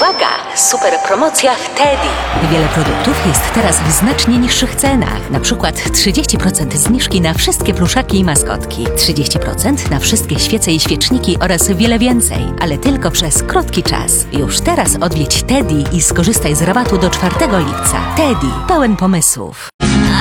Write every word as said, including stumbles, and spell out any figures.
Uwaga! Super promocja w Teddy. Wiele produktów jest teraz w znacznie niższych cenach. Na przykład trzydzieści procent zniżki na wszystkie pluszaki i maskotki, trzydzieści procent na wszystkie świece i świeczniki oraz wiele więcej, ale tylko przez krótki czas. Już teraz odwiedź Teddy i skorzystaj z rabatu do czwartego lipca. Teddy, pełen pomysłów.